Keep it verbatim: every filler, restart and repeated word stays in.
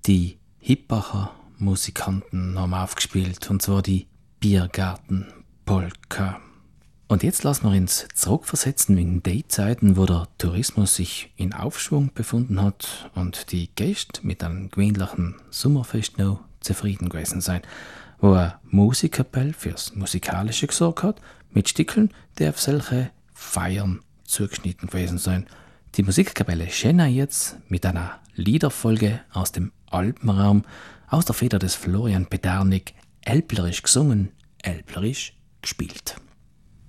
Die Hippacher Musikanten haben aufgespielt, und zwar die Biergarten-Polka. Und jetzt lassen wir uns zurückversetzen in die Zeiten, wo der Tourismus sich in Aufschwung befunden hat und die Gäste mit einem gewöhnlichen Sommerfest noch zufrieden gewesen sein, wo eine Musikkapelle fürs Musikalische gesorgt hat, mit Stickeln, die auf solche Feiern zugeschnitten gewesen sein. Die Musikkapelle Schenna jetzt mit einer Liederfolge aus dem Alpenraum, aus der Feder des Florian Pedarnik, älplerisch gesungen, älplerisch gespielt.